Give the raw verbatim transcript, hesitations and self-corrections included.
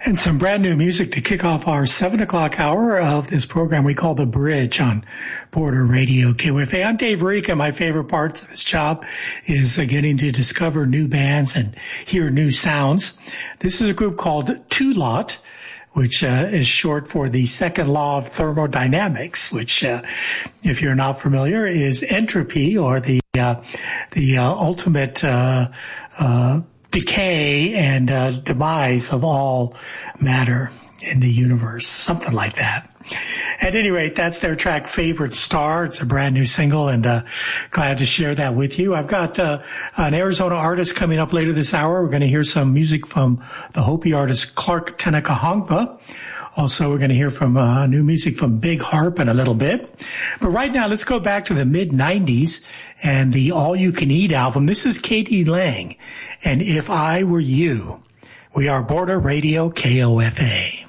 And some brand new music to kick off our seven o'clock hour of this program we call The Bridge on Border Radio K O F A. I'm Dave Rica. My favorite part of this job is uh, getting to discover new bands and hear new sounds. This is a group called Two Lot, which uh, is short for the second law of thermodynamics, which, uh, if you're not familiar, is entropy, or the uh, the uh, ultimate uh, uh decay and uh, demise of all matter in the universe, something like that. At any rate, that's their track Favorite Star. It's a brand new single, and uh, glad to share that with you. I've got uh, an Arizona artist coming up later this hour. We're going to hear some music from the Hopi artist Clark Tenakahongpa. Also, we're going to hear from uh, new music from Big Harp in a little bit. But right now, let's go back to the mid nineties and the All You Can Eat album. This is Katie Lang, and If I Were You. We are Border Radio K O F A.